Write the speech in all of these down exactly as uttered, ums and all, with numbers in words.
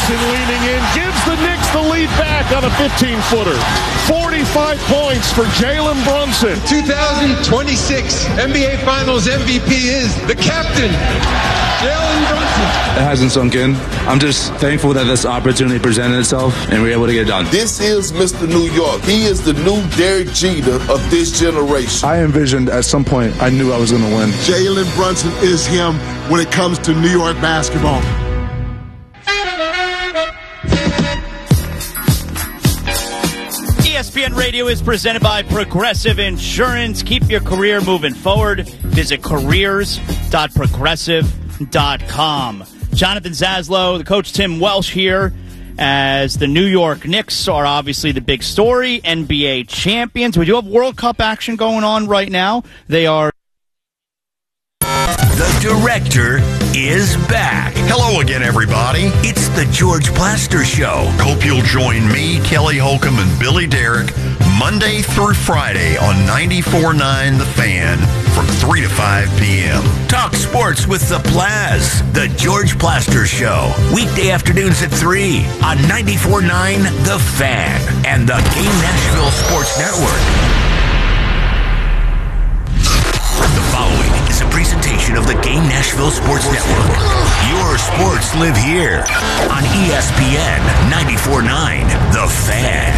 Brunson leaning in, gives the Knicks the lead back on a fifteen-footer. forty-five points for Jalen Brunson. twenty twenty-six N B A Finals M V P is the captain, Jalen Brunson. It hasn't sunk in. I'm just thankful that this opportunity presented itself and we were able to get it done. This is Mister New York. He is the new Derek Jeter of this generation. I envisioned at some point I knew I was going to win. Jalen Brunson is him when it comes to New York basketball. E S P N Radio is presented by Progressive Insurance. Keep your career moving forward. Visit careers dot progressive dot com. Jonathan Zaslow, the coach Tim Welsh here, as the New York Knicks are obviously the big story, N B A champions. We do have World Cup action going on right now. They are... The director is back. Hello again, everybody. It's the George Plaster Show. Hope you'll join me, Kelly Holcomb, and Billy Derrick Monday through Friday on ninety-four point nine The Fan from three to five p.m. Talk sports with the Plaz. The George Plaster Show. Weekday afternoons at three on ninety-four point nine The Fan and the Game Nashville Sports Network. The following is a presentation of the Game Nashville Sports Network. Your sports live here on E S P N ninety-four point nine The Fan.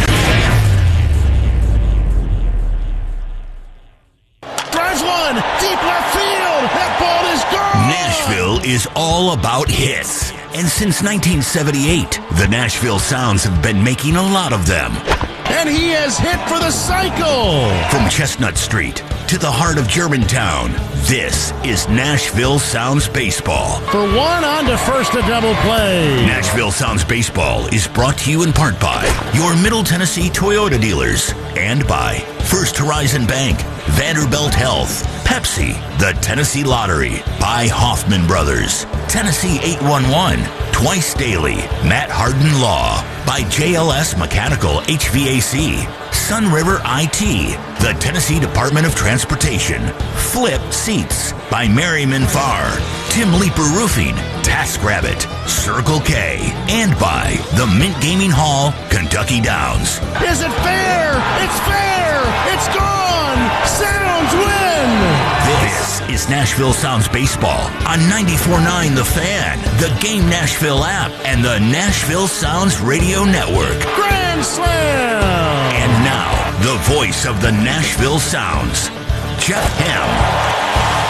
Drives one, deep left field. That ball is gone. Nashville is all about hits. And since nineteen seventy-eight, the Nashville Sounds have been making a lot of them. And he has hit for the cycle. From Chestnut Street to the heart of Germantown, this is Nashville Sounds Baseball. For one, on to first, a double play. Nashville Sounds Baseball is brought to you in part by your Middle Tennessee Toyota dealers and by First Horizon Bank, Vanderbilt Health, Pepsi, the Tennessee Lottery, by Hoffman Brothers, Tennessee eight one one, Twice Daily, Matt Harden Law, by J L S Mechanical H V A C, Sun River I T, the Tennessee Department of Transportation, Flip Seats, by Merriman Farr, Tim Leeper Roofing, TaskRabbit, Circle K, and by the Mint Gaming Hall, Kentucky Downs. Is it fair? It's fair. It's gone. Sounds win. This is Nashville Sounds Baseball on ninety-four point nine The Fan, the Game Nashville app, and the Nashville Sounds Radio Network. Grand slam. And now, the voice of the Nashville Sounds, Jeff Hem.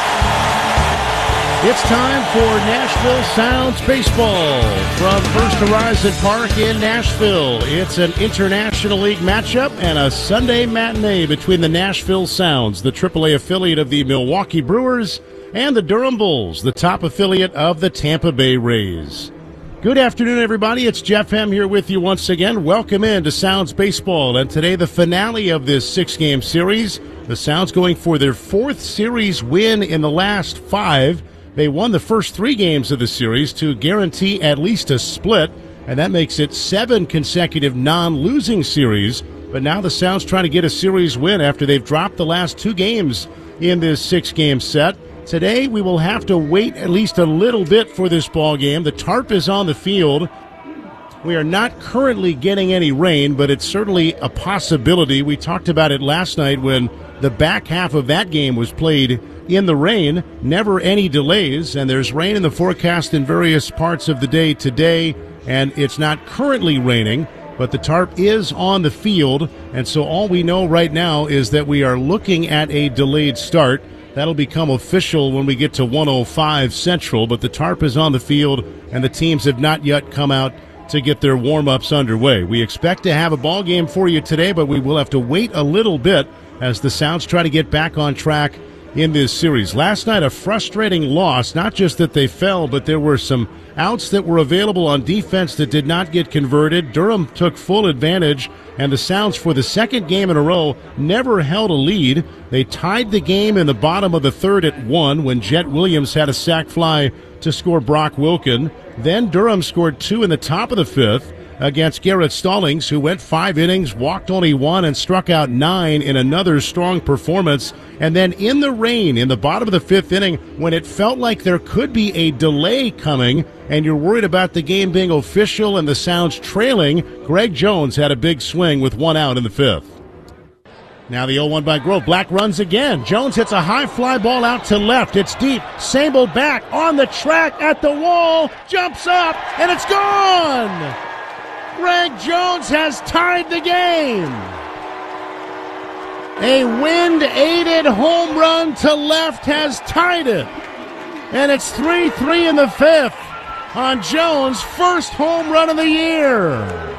It's time for Nashville Sounds Baseball from First Horizon Park in Nashville. It's an International League matchup and a Sunday matinee between the Nashville Sounds, the triple A affiliate of the Milwaukee Brewers, and the Durham Bulls, the top affiliate of the Tampa Bay Rays. Good afternoon, everybody. It's Jeff Hem here with you once again. Welcome in to Sounds Baseball. And today, the finale of this six-game series. The Sounds going for their fourth series win in the last five. They won the first three games of the series to guarantee at least a split, and that makes it seven consecutive non-losing series. But now the Sounds trying to get a series win after they've dropped the last two games in this six-game set. Today, we will have to wait at least a little bit for this ball game. The tarp is on the field. We are not currently getting any rain, but it's certainly a possibility. We talked about it last night when the back half of that game was played in the rain. Never any delays, and there's rain in the forecast in various parts of the day today, and it's not currently raining, but the tarp is on the field, and so all we know right now is that we are looking at a delayed start. That'll become official when we get to one oh five Central, but the tarp is on the field, and the teams have not yet come out to get their warm-ups underway. We expect to have a ball game for you today, but we will have to wait a little bit as the Sounds try to get back on track in this series. Last night, a frustrating loss, not just that they fell, but there were some outs that were available on defense that did not get converted. Durham took full advantage, and the Sounds, for the second game in a row, never held a lead. They tied the game in the bottom of the third at one when Jet Williams had a sac fly to score Brock Wilken. Then Durham scored two in the top of the fifth. against Garrett Stallings, who went five innings, walked only one, and struck out nine in another strong performance. And then in the rain, in the bottom of the fifth inning, when it felt like there could be a delay coming and you're worried about the game being official and the Sounds trailing, Greg Jones had a big swing with one out in the fifth. Now the oh one by Grove. Black runs again. Jones hits a high fly ball out to left. It's deep. Sable back on the track at the wall. Jumps up, and it's gone! Greg Jones has tied the game. A wind-aided home run to left has tied it. And it's three three in the fifth on Jones' first home run of the year.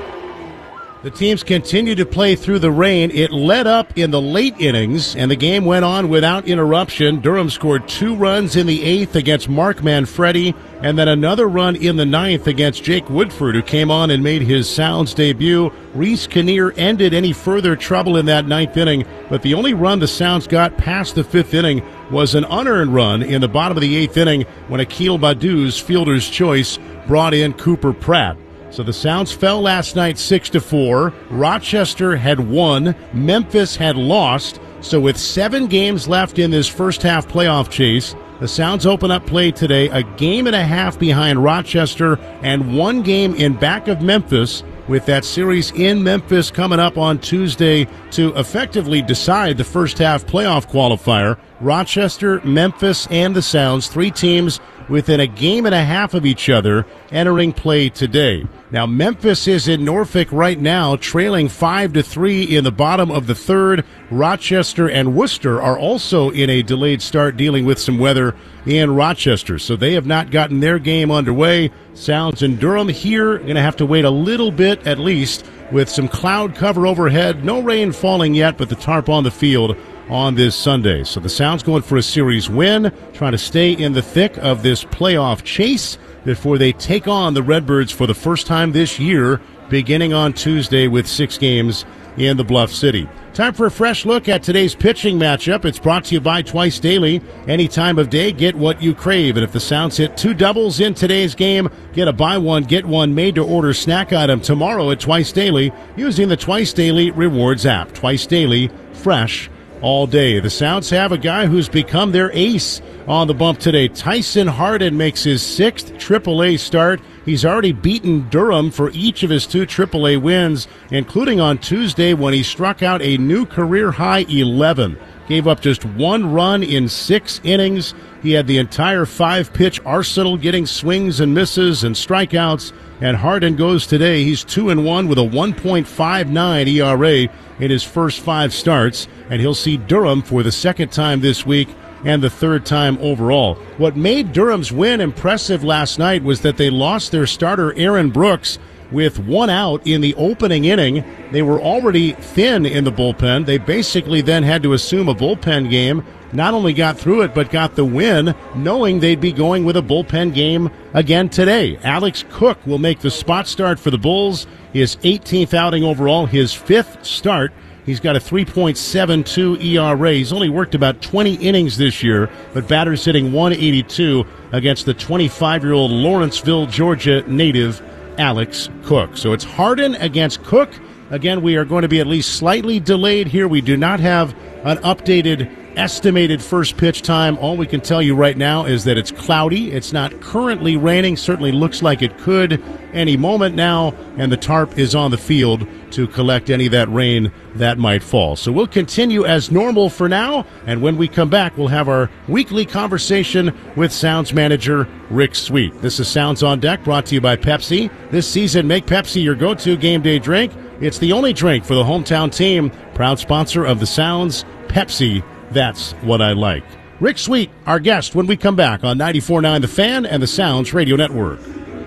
The teams continue to play through the rain. It let up in the late innings, and the game went on without interruption. Durham scored two runs in the eighth against Mark Manfredi, and then another run in the ninth against Jake Woodford, who came on and made his Sounds debut. Reese Kinnear ended any further trouble in that ninth inning, but the only run the Sounds got past the fifth inning was an unearned run in the bottom of the eighth inning when Akil Badu's fielder's choice brought in Cooper Pratt. So the Sounds fell last night six to four. Rochester had won. Memphis had lost. So with seven games left in this first half playoff chase, the Sounds open up play today a game and a half behind Rochester and one game in back of Memphis, with that series in Memphis coming up on Tuesday to effectively decide the first half playoff qualifier. Rochester, Memphis, and the Sounds, three teams within a game and a half of each other entering play today. Now, Memphis is in Norfolk right now, trailing five to three in the bottom of the third. Rochester and Worcester are also in a delayed start, dealing with some weather in Rochester, so they have not gotten their game underway. Sounds in Durham here going to have to wait a little bit at least, with some cloud cover overhead. No rain falling yet, but the tarp on the field on this Sunday. So the Sounds going for a series win, trying to stay in the thick of this playoff chase before they take on the Redbirds for the first time this year, beginning on Tuesday with six games in the Bluff City. Time for a fresh look at today's pitching matchup. It's brought to you by Twice Daily. Any time of day, get what you crave. And if the Sounds hit two doubles in today's game, get a buy one, get one made-to-order snack item tomorrow at Twice Daily using the Twice Daily Rewards app. Twice Daily, fresh all day. The Sounds have a guy who's become their ace on the bump today. Tyson Hardin makes his sixth triple A start. He's already beaten Durham for each of his two triple A wins, including on Tuesday when he struck out a new career-high eleven. Gave up just one run in six innings. He had the entire five-pitch arsenal, getting swings and misses and strikeouts. And Hardin goes today. He's two and one with a one point five nine E R A in his first five starts, and he'll see Durham for the second time this week and the third time overall. What made Durham's win impressive last night was that they lost their starter Aaron Brooks with one out in the opening inning. They were already thin in the bullpen. They basically then had to assume a bullpen game. Not only got through it, but got the win, knowing they'd be going with a bullpen game again today. Alex Cook will make the spot start for the Bulls, his eighteenth outing overall, his fifth start. He's got a three point seven two E R A. He's only worked about twenty innings this year, but batters hitting one eighty-two against the twenty-five-year-old Lawrenceville, Georgia native Alex Cook. So it's Hardin against Cook. Again, we are going to be at least slightly delayed here. We do not have an updated estimated first pitch time. All we can tell you right now is that it's cloudy. It's not currently raining. Certainly looks like it could any moment now, and the tarp is on the field to collect any of that rain that might fall. So we'll continue as normal for now, and when we come back, we'll have our weekly conversation with Sounds manager Rick Sweet. This is Sounds on Deck, brought to you by Pepsi. This season, make Pepsi your go-to game day drink. It's the only drink for the hometown team. Proud sponsor of the Sounds, Pepsi. That's what I like. Rick Sweet, our guest, when we come back on ninety-four point nine The Fan and the Sounds Radio Network.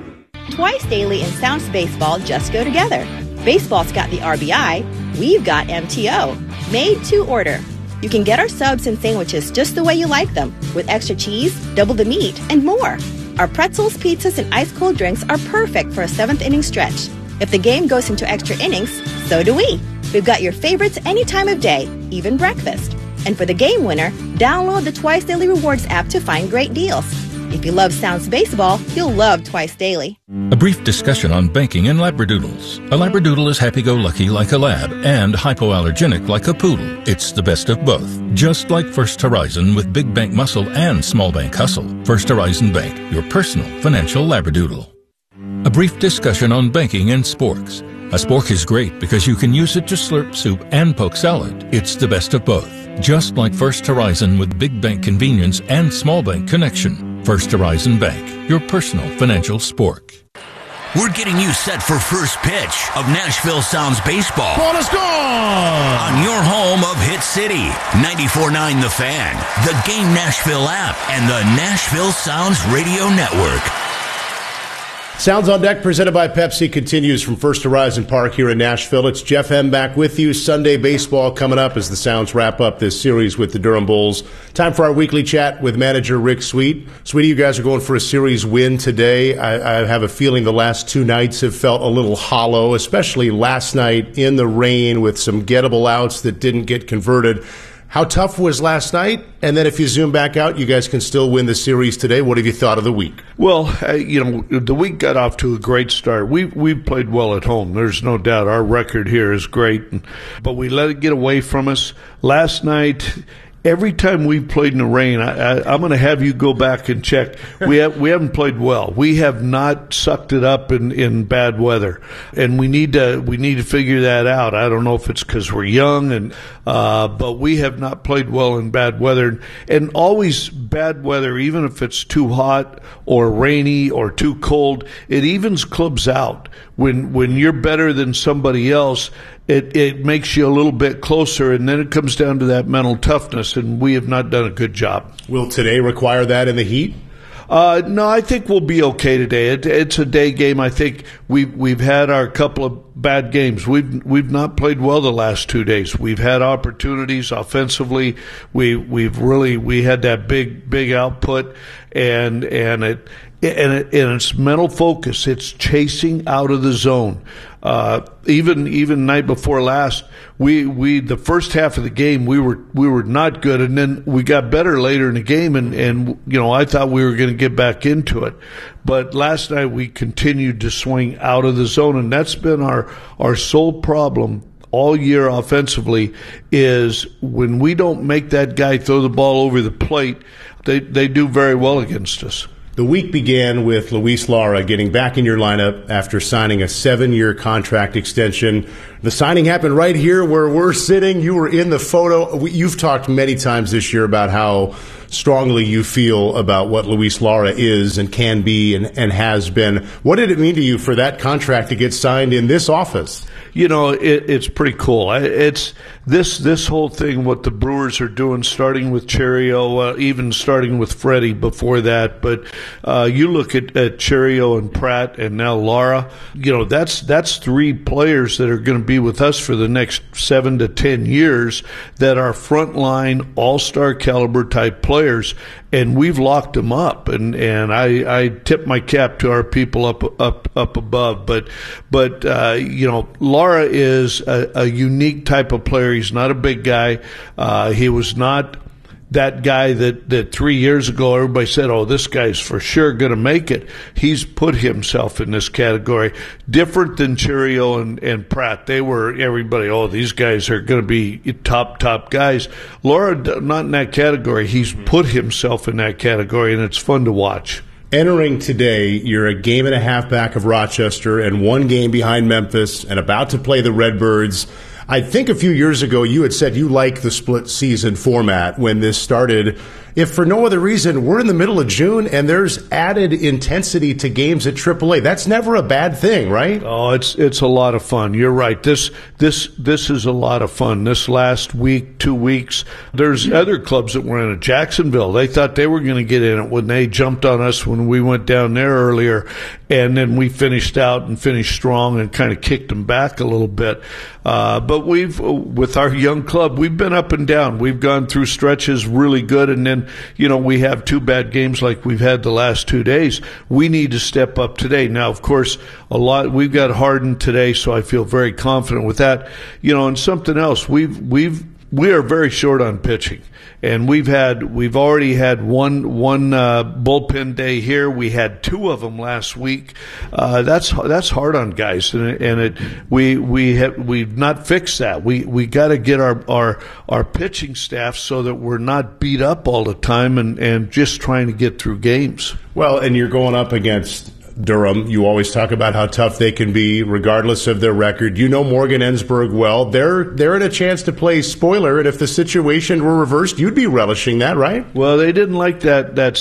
Twice Daily and Sounds Baseball just go together. Baseball's got the R B I, we've got M T O. Made to order. You can get our subs and sandwiches just the way you like them, with extra cheese, double the meat, and more. Our pretzels, pizzas, and ice-cold drinks are perfect for a seventh inning stretch. If the game goes into extra innings, so do we. We've got your favorites any time of day, even breakfast. And for the game winner, download the Twice Daily Rewards app to find great deals. If you love Sounds Baseball, you'll love Twice Daily. A brief discussion on banking and Labradoodles. A Labradoodle is happy-go-lucky like a lab and hypoallergenic like a poodle. It's the best of both. Just like First Horizon with big bank muscle and small bank hustle. First Horizon Bank, your personal financial Labradoodle. A brief discussion on banking and sporks. A spork is great because you can use it to slurp soup and poke salad. It's the best of both. Just like First Horizon with big bank convenience and small bank connection. First Horizon Bank, your personal financial spork. We're getting you set for first pitch of Nashville Sounds Baseball. Ball is gone! On your home of Hit City, ninety-four point nine The Fan, the Game Nashville app, and the Nashville Sounds Radio Network. Sounds on Deck, presented by Pepsi, continues from First Horizon Park here in Nashville. It's Jeff M. back with you. Sunday baseball coming up as the Sounds wrap up this series with the Durham Bulls. Time for our weekly chat with manager Rick Sweet. Sweetie, you guys are going for a series win today. I, I have a feeling the last two nights have felt a little hollow, especially last night in the rain with some gettable outs that didn't get converted. How tough was last night? And then if you zoom back out, you guys can still win the series today. What have you thought of the week? Well, uh, you know, the week got off to a great start. We we played well at home. There's no doubt. Our record here is great, but we let it get away from us. Last night, every time we've played in the rain, I, I, I'm going to have you go back and check. We have, we haven't played well. We have not sucked it up in, in bad weather, and we need to we need to figure that out. I don't know if it's because we're young, and uh, but we have not played well in bad weather, and always bad weather, even if it's too hot or rainy or too cold, it evens clubs out. When when you're better than somebody else, it it makes you a little bit closer, and then it comes down to that mental toughness, and we have not done a good job. Will today require that in the heat? Uh, no, I think we'll be okay today. It, it's a day game. I think we've we've had our couple of bad games. We've we've not played well the last two days. We've had opportunities offensively. We we've really we had that big big output, and and it and it, and it's mental focus. It's chasing out of the zone. Uh, even even night before last, we, we the first half of the game we were we were not good, and then we got better later in the game, and, and you know I thought we were going to get back into it, but last night we continued to swing out of the zone, and that's been our our sole problem all year offensively. Is when we don't make that guy throw the ball over the plate, they they do very well against us. The week began with Luis Lara getting back in your lineup after signing a seven-year contract extension. The signing happened right here where we're sitting. You were in the photo. You've talked many times this year about how strongly you feel about what Luis Lara is and can be and, and has been. What did it mean to you for that contract to get signed in this office? You know, it, it's pretty cool. It's this this whole thing, what the Brewers are doing, starting with Cherio, uh, even starting with Freddie before that. But uh, you look at, at Cherio and Pratt and now Lara, you know, that's that's three players that are going to be with us for the next seven to ten years that are frontline, all-star caliber type players. And we've locked them up, and, and I, I tip my cap to our people up up up above. But but uh, you know, Lara is a, a unique type of player. He's not a big guy. Uh, he was not that guy that, that three years ago everybody said, oh, this guy's for sure going to make it. He's put himself in this category. Different than Cherio and, and Pratt. They were everybody, oh, these guys are going to be top, top guys. Lara, not in that category. He's put himself in that category, and it's fun to watch. Entering today, you're a game and a half back of Rochester and one game behind Memphis and about to play the Redbirds. I think a few years ago you had said you like the split season format when this started. If for no other reason, we're in the middle of June and there's added intensity to games at triple A. That's never a bad thing, right? Oh, it's it's a lot of fun. You're right. This this this is a lot of fun. This last week, two weeks, there's other clubs that were in it. Jacksonville, they thought they were going to get in it when they jumped on us when we went down there earlier, and then we finished out and finished strong and kind of kicked them back a little bit. Uh, but we've, with our young club, we've been up and down. We've gone through stretches really good, and then, you know, we have two bad games like we've had the last two days. We need to step up today. Now, of course, a lot, we've got Harden today, so I feel very confident with that. You know, and something else, we've, we've, we are very short on pitching, and we've had we've already had one one uh, bullpen day here. We had two of them last week. Uh, that's that's hard on guys, and, it, and it we we have we've not fixed that. We we got to get our, our our pitching staff so that we're not beat up all the time and, and just trying to get through games. Well, and you're going up against Durham. You always talk about how tough they can be regardless of their record. You know Morgan Ensberg well. They're they're in a chance to play spoiler, and if the situation were reversed, you'd be relishing that, right? Well, they didn't like that that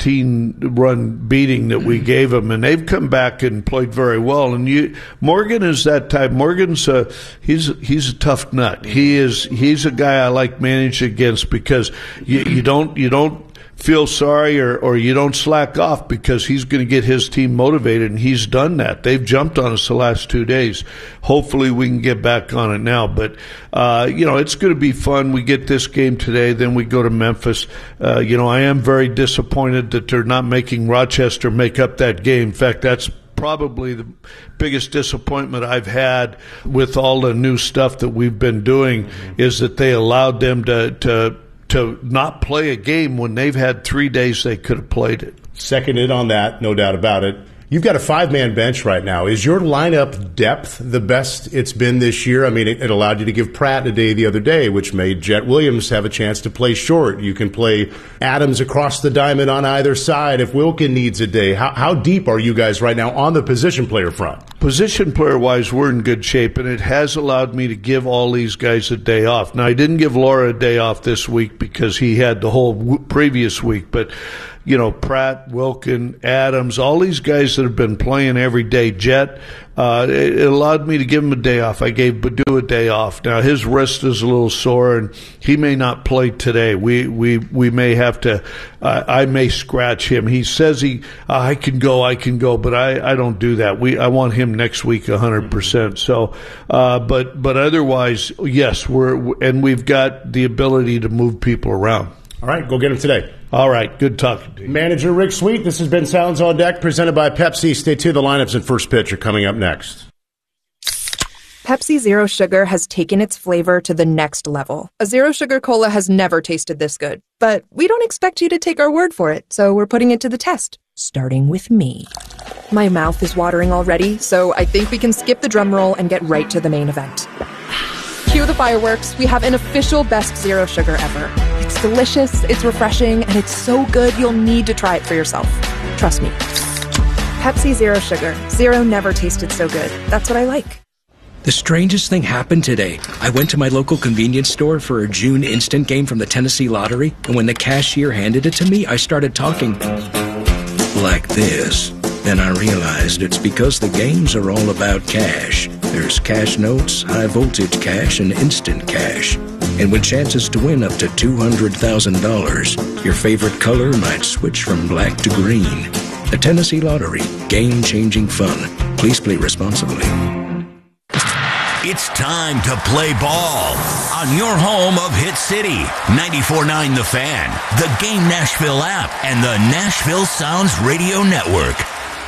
sixteen-run beating that we gave them, and they've come back and played very well. And you, Morgan is that type. Morgan's a, he's he's a tough nut. He is he's a guy I like managing against because you, you don't you don't. feel sorry or, or you don't slack off because he's going to get his team motivated, and he's done that. They've jumped on us the last two days. Hopefully we can get back on it now. But, uh, you know, it's going to be fun. We get this game today, then we go to Memphis. Uh, you know, I am very disappointed that they're not making Rochester make up that game. In fact, that's probably the biggest disappointment I've had with all the new stuff that we've been doing is that they allowed them to, to to not play a game when they've had three days they could have played it. Seconded on that, no doubt about it. You've got a five-man bench right now. Is your lineup depth the best it's been this year? I mean, it, it allowed you to give Pratt a day the other day, which made Jet Williams have a chance to play short. You can play Adams across the diamond on either side if Wilkin needs a day. How, how deep are you guys right now on the position player front? Position player-wise, we're in good shape, and it has allowed me to give all these guys a day off. Now, I didn't give Laura a day off this week because he had the whole w- previous week, but you know, Pratt, Wilkin, Adams, all these guys that have been playing every day, Jet, uh, it allowed me to give him a day off. I gave Badu a day off. Now, his wrist is a little sore, and he may not play today. We we we may have to, uh, I may scratch him. He says he, uh, I can go, I can go, but I, I don't do that. We I want him next week one hundred percent. So, uh, but, but otherwise, yes, we're, and we've got the ability to move people around. All right, go get him today. All right, good talking to you. Manager Rick Sweet, this has been Sounds on Deck, presented by Pepsi. Stay tuned. The lineups and first pitch are coming up next. Pepsi Zero Sugar has taken its flavor to the next level. A Zero Sugar Cola has never tasted this good. But we don't expect you to take our word for it, so we're putting it to the test. Starting with me. My mouth is watering already, so I think we can skip the drum roll and get right to the main event. Cue the fireworks. We have an official best Zero Sugar ever. It's delicious, it's refreshing, and it's so good you'll need to try it for yourself. Trust me. Pepsi Zero Sugar. Zero never tasted so good. That's what I like. The strangest thing happened today. I went to my local convenience store for a June instant game from the Tennessee Lottery, and when the cashier handed it to me, I started talking like this. Then I realized it's because the games are all about cash. There's cash notes, high voltage cash, and instant cash. And with chances to win up to two hundred thousand dollars, your favorite color might switch from black to green. The Tennessee Lottery. Game-changing fun. Please play responsibly. It's time to play ball on your home of Hit City. ninety-four point nine The Fan, the Game Nashville app, and the Nashville Sounds Radio Network.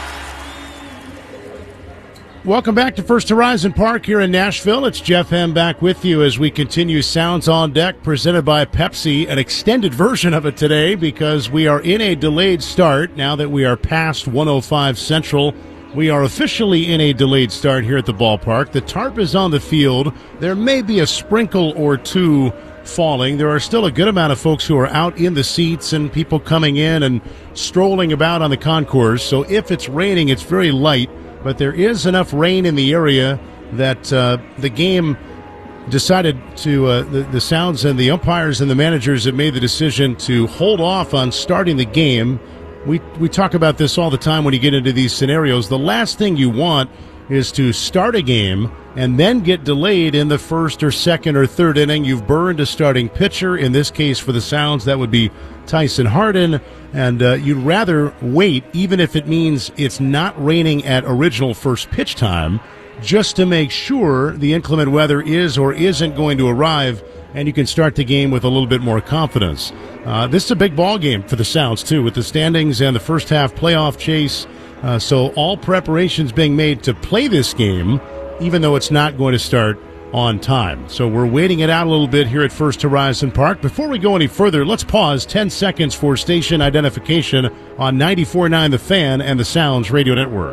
Welcome back to First Horizon Park here in Nashville. It's Jeff Hem back with you as we continue Sounds on Deck, presented by Pepsi. An extended version of it today because we are in a delayed start now that we are past one oh five Central. We are officially in a delayed start here at the ballpark. The tarp is on the field. There may be a sprinkle or two falling. There are still a good amount of folks who are out in the seats and people coming in and strolling about on the concourse. So if it's raining, it's very light. But there is enough rain in the area that uh, the game decided to, uh, the, the Sounds and the umpires and the managers have made the decision to hold off on starting the game. We we talk about this all the time when you get into these scenarios. The last thing you want is to start a game and then get delayed in the first or second or third inning. You've burned a starting pitcher. In this case, for the Sounds, that would be Tyson Harden. And uh, you'd rather wait, even if it means it's not raining at original first pitch time, just to make sure the inclement weather is or isn't going to arrive, and you can start the game with a little bit more confidence. Uh, this is a big ball game for the Sounds, too, with the standings and the first half playoff chase. Uh, so all preparations being made to play this game, even though it's not going to start on time. So we're waiting it out a little bit here at First Horizon Park. Before we go any further, let's pause ten seconds for station identification on ninety-four point nine The Fan and the Sounds Radio Network.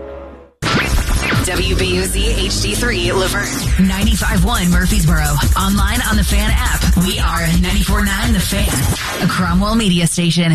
W B U Z H D three Laverne, ninety-five point one Murfreesboro. Online on the Fan app. We are ninety-four point nine The Fan, a Cromwell media station.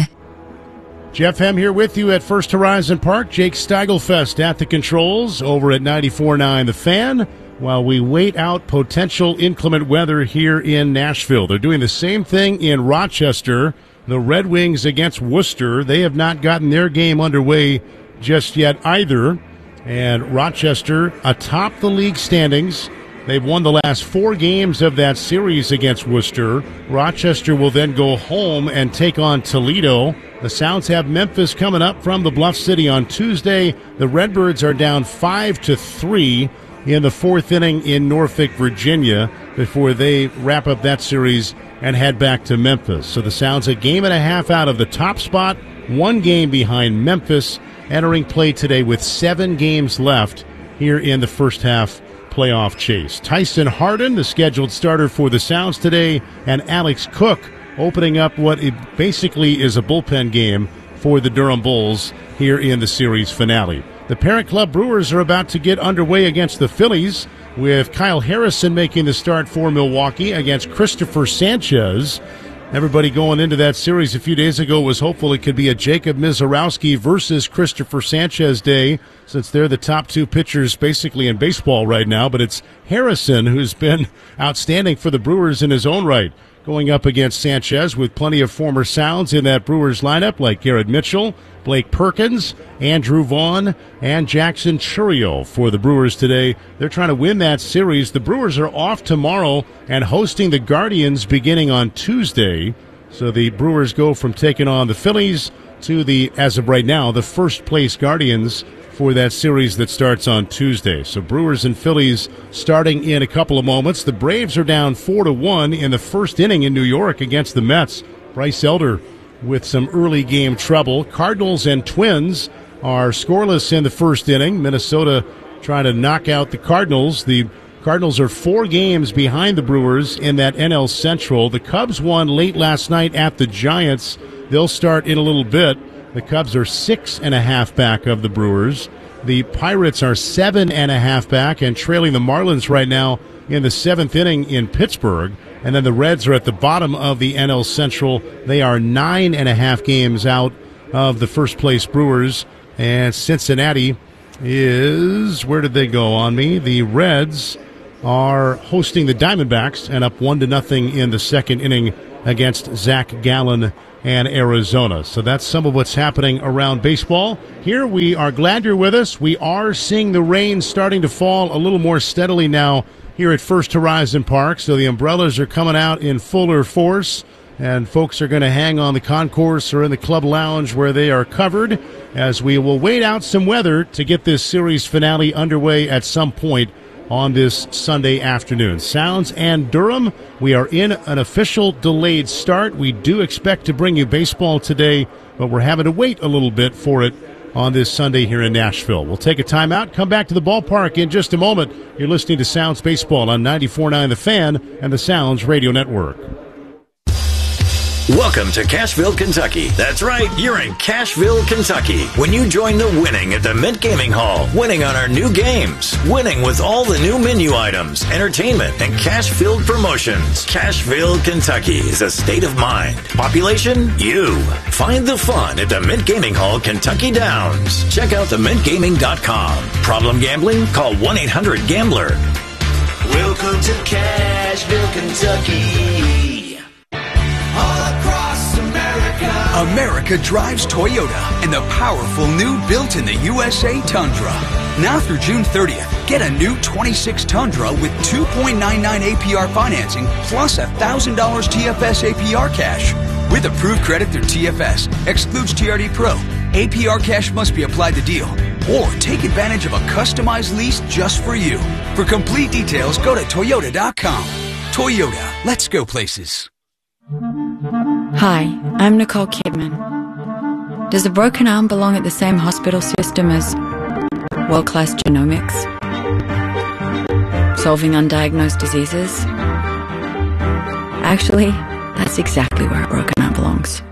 Jeff Hem here with you at First Horizon Park. Jake Steigelfest at the controls over at ninety-four point nine The Fan while we wait out potential inclement weather here in Nashville. They're doing the same thing in Rochester. The Red Wings against Worcester. They have not gotten their game underway just yet either. And Rochester atop the league standings. They've won the last four games of that series against Worcester. Rochester will then go home and take on Toledo. The Sounds have Memphis coming up from the Bluff City on Tuesday. The Redbirds are down five to three in the fourth inning in Norfolk, Virginia, before they wrap up that series and head back to Memphis. So the Sounds a game and a half out of the top spot, one game behind Memphis, entering play today with seven games left here in the first half playoff chase. Tyson Harden, the scheduled starter for the Sounds today, and Alex Cook opening up what it basically is a bullpen game for the Durham Bulls here in the series finale. The Parent Club Brewers are about to get underway against the Phillies, with Kyle Harrison making the start for Milwaukee against Christopher Sanchez. Everybody going into that series a few days ago was hopeful it could be a Jacob Mizorowski versus Christopher Sanchez day, since they're the top two pitchers basically in baseball right now. But it's Harrison who's been outstanding for the Brewers in his own right, going up against Sanchez with plenty of former Sounds in that Brewers lineup like Garrett Mitchell, Blake Perkins, Andrew Vaughn, and Jackson Chourio for the Brewers today. They're trying to win that series. The Brewers are off tomorrow and hosting the Guardians beginning on Tuesday. So the Brewers go from taking on the Phillies to the, as of right now, the first place Guardians for that series that starts on Tuesday. So Brewers and Phillies starting in a couple of moments. The Braves are down four to one in the first inning in New York against the Mets. Bryce Elder with some early game trouble. Cardinals and Twins are scoreless in the first inning. Minnesota trying to knock out the Cardinals. The Cardinals are four games behind the Brewers in that N L Central. The Cubs won late last night at the Giants. They'll start in a little bit. The Cubs are six and a half back of the Brewers. The Pirates are seven and a half back and trailing the Marlins right now in the seventh inning in Pittsburgh. And then the Reds are at the bottom of the N L Central. They are nine and a half games out of the first place Brewers. And Cincinnati is, where did they go on me? The Reds are hosting the Diamondbacks and up one to nothing in the second inning against Zach Gallen and Arizona. So that's some of what's happening around baseball. Here we are glad you're with us. We are seeing the rain starting to fall a little more steadily now here at First Horizon Park. So the umbrellas are coming out in fuller force, and folks are going to hang on the concourse or in the club lounge where they are covered, as we will wait out some weather to get this series finale underway at some point on this Sunday afternoon. Sounds and Durham, we are in an official delayed start. We do expect to bring you baseball today, but we're having to wait a little bit for it on this Sunday here in Nashville. We'll take a timeout, come back to the ballpark in just a moment. You're listening to Sounds Baseball on ninety-four point nine The Fan and the Sounds Radio Network. Welcome to Cashville, Kentucky. That's right, you're in Cashville, Kentucky. When you join the winning at the Mint Gaming Hall, winning on our new games, winning with all the new menu items, entertainment, and cash-filled promotions. Cashville, Kentucky is a state of mind. Population? You. Find the fun at the Mint Gaming Hall, Kentucky Downs. Check out the mint gaming dot com. Problem gambling? Call one eight hundred gambler. Welcome to Cashville, Kentucky. America drives Toyota in the powerful new built-in-the U S A Tundra. Now through June thirtieth, get a new twenty-six Tundra with two point nine nine A P R financing plus one thousand dollars T F S A P R cash. With approved credit through T F S, excludes T R D Pro. A P R cash must be applied to deal. Or take advantage of a customized lease just for you. For complete details, go to Toyota dot com. Toyota, let's go places. Hi, I'm Nicole Kidman. Does a broken arm belong at the same hospital system as world-class genomics? solving undiagnosed diseases. Actually, that's exactly where a broken man belongs.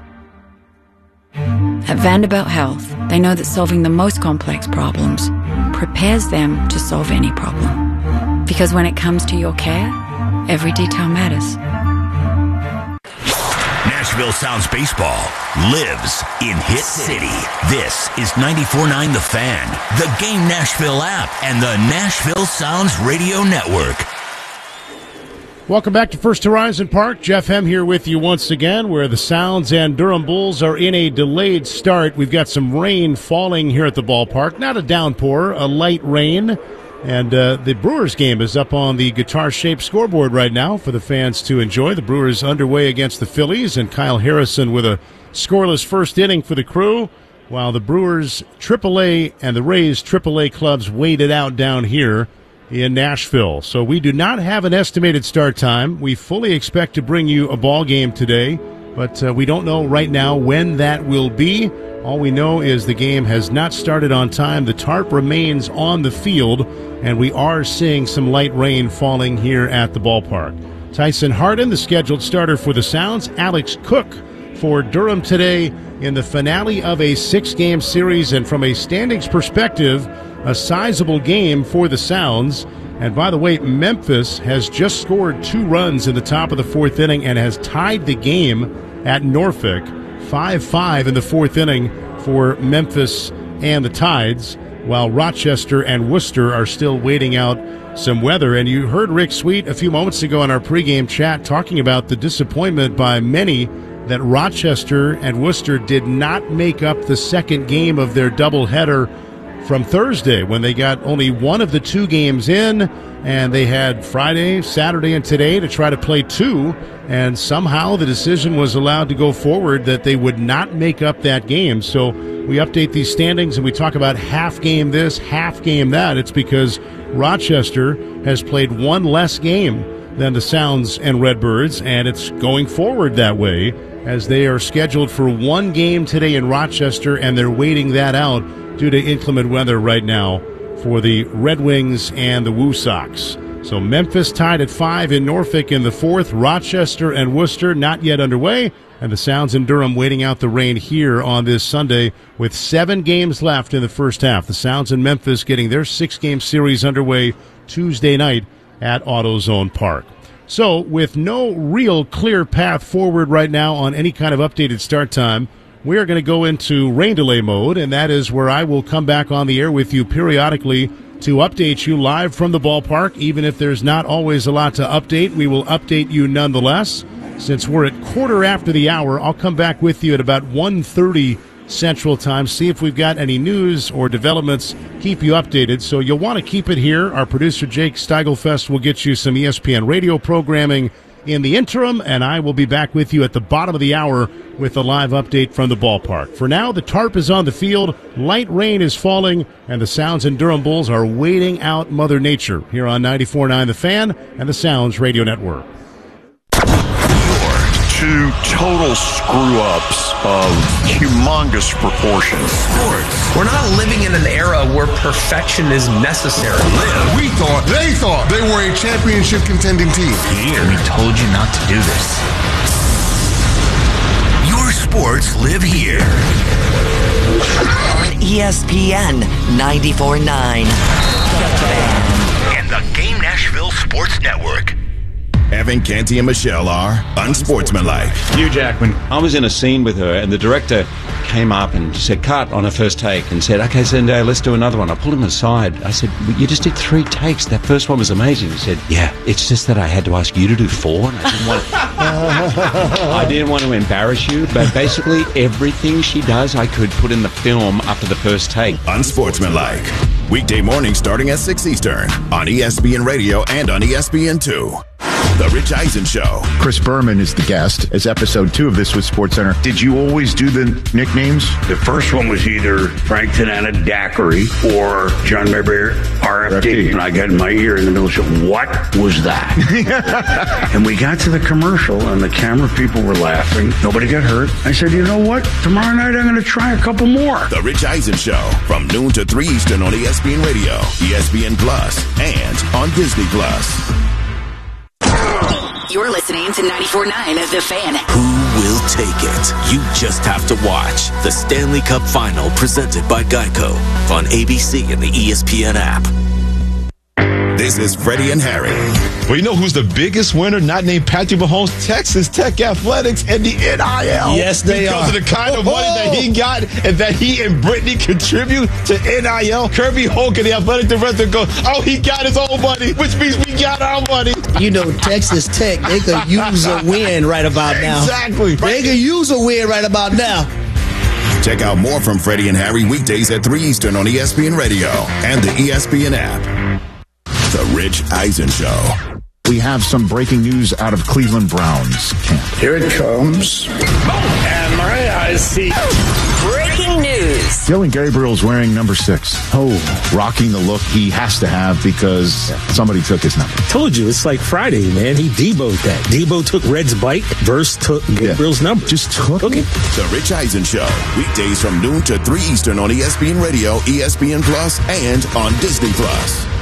At Vanderbilt Health, they know that solving the most complex problems prepares them to solve any problem. Because when it comes to your care, every detail matters. Nashville Sounds baseball lives in Hit City. This is ninety-four point nine The Fan, the Game Nashville app, and the Nashville Sounds Radio Network. Welcome back to First Horizon Park. Jeff Hem here with you once again, where the Sounds and Durham Bulls are in a delayed start. We've got some rain falling here at the ballpark. Not a downpour, a light rain. And uh, the Brewers game is up on the guitar-shaped scoreboard right now for the fans to enjoy. The Brewers underway against the Phillies, and Kyle Harrison with a scoreless first inning for the Crew, while the Brewers triple A and the Rays triple A clubs wait it out down here in Nashville. So we do not have an estimated start time. We fully expect to bring you a ball game today, but uh, we don't know right now when that will be. All we know is the game has not started on time. The tarp remains on the field, and we are seeing some light rain falling here at the ballpark. Tyson Harden, the scheduled starter for the Sounds. Alex Cook for Durham today in the finale of a six-game series, and from a standings perspective, a sizable game for the Sounds. And by the way, Memphis has just scored two runs in the top of the fourth inning and has tied the game at Norfolk. five five in the fourth inning for Memphis and the Tides, while Rochester and Worcester are still waiting out some weather. And you heard Rick Sweet a few moments ago in our pregame chat talking about the disappointment by many that Rochester and Worcester did not make up the second game of their doubleheader from Thursday, when they got only one of the two games in, and they had Friday, Saturday, and today to try to play two, and somehow the decision was allowed to go forward that they would not make up that game. So we update these standings and we talk about half game this, half game that. It's because Rochester has played one less game than the Sounds and Redbirds, and it's going forward that way as they are scheduled for one game today in Rochester, and they're waiting that out due to inclement weather right now for the Red Wings and the Woo Sox. So Memphis tied at five in Norfolk in the fourth. Rochester and Worcester not yet underway. And the Sounds in Durham waiting out the rain here on this Sunday with seven games left in the first half. The Sounds in Memphis getting their six-game series underway Tuesday night at AutoZone Park. So with no real clear path forward right now on any kind of updated start time, we are going to go into rain delay mode, and that is where I will come back on the air with you periodically to update you live from the ballpark. Even if there's not always a lot to update, we will update you nonetheless. Since we're at quarter after the hour, I'll come back with you at about one thirty Central Time, see if we've got any news or developments, keep you updated. So you'll want to keep it here. Our producer, Jake Steigelfest, will get you some E S P N radio programming in the interim, and I will be back with you at the bottom of the hour with a live update from the ballpark. For now, the tarp is on the field, light rain is falling, and the Sounds and Durham Bulls are waiting out Mother Nature here on ninety-four point nine The Fan and the Sounds Radio Network. Two total screw-ups of humongous proportions. Sports. We're not living in an era where perfection is necessary. Live. We thought, they thought they were a championship contending team. Here. We told you not to do this. Your sports live here. On E S P N ninety-four point nine. And the Game Nashville Sports Network. Evan, Canty, and Michelle are unsportsmanlike. Hugh Jackman. I was in a scene with her, and the director came up and said, cut on her first take, and said, okay, Zendaya, let's do another one. I pulled him aside. I said, you just did three takes. That first one was amazing. He said, yeah, it's just that I had to ask you to do four, and I didn't want to, I didn't want to embarrass you, but basically everything she does, I could put in the film after the first take. Unsportsmanlike. Weekday morning starting at six Eastern on E S P N Radio and on E S P N two. The Rich Eisen Show. Chris Berman is the guest, as episode two of This Was SportsCenter. Did you always do the nicknames? The first one was either Frank Tanana Daiquiri or John Mayberry R F D. And I got in my ear in the middle of the show, what was that? And we got to the commercial, and the camera people were laughing. Nobody got hurt. I said, you know what? Tomorrow night I'm going to try a couple more. The Rich Eisen Show, from noon to three Eastern on E S P N Radio, E S P N Plus, and on Disney Plus. You're listening to ninety-four point nine The Fan. Who will take it? You just have to watch the Stanley Cup Final presented by Geico on A B C and the E S P N app. This is Freddie and Harry. Well, you know who's the biggest winner? Not named Patrick Mahomes. Texas Tech Athletics and the N I L. Yes, they because are. Because of the kind of money that he got and that he and Brittany contribute to N I L. Kirby Hogan, the athletic director, goes, oh, he got his own money, which means we got our money. You know, Texas Tech, they could use a win right about now. Exactly. They could use a win right about now. Check out more from Freddie and Harry weekdays at three Eastern on E S P N Radio and the E S P N app. The Rich Eisen Show. We have some breaking news out of Cleveland Browns camp. Here it comes. And my eyes see. Breaking news. Dylan Gabriel's wearing number six. Oh, rocking the look he has to have because somebody took his number. Told you, it's like Friday, man. He Debo'd that. Debo took Red's bike. Verse took Gabriel's yeah. number. Just took okay. it. The Rich Eisen Show. Weekdays from noon to three Eastern on E S P N Radio, E S P N Plus, and on Disney Plus.